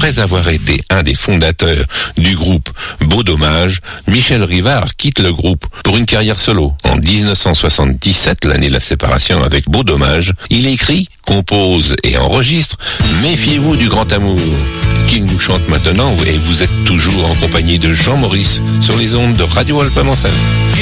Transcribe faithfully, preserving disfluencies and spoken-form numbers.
Après avoir été un des fondateurs du groupe Beau Dommage, Michel Rivard quitte le groupe pour une carrière solo. En dix-neuf cent soixante-dix-sept, l'année de la séparation avec Beau Dommage, il écrit, compose et enregistre « Méfiez-vous du grand amour » qu'il nous chante maintenant, et vous êtes toujours en compagnie de Jean Maurice sur les ondes de Radio Alpes Mansell.